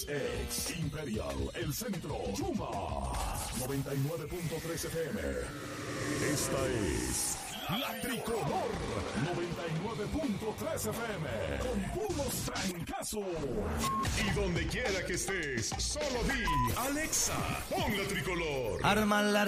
Ex Imperial, El Centro, Chuma, 99.3 FM. Esta es La Tricolor, 99.3 FM, con puros trancazos. Y donde quiera que estés, solo di, Alexa, pon La Tricolor. Arman la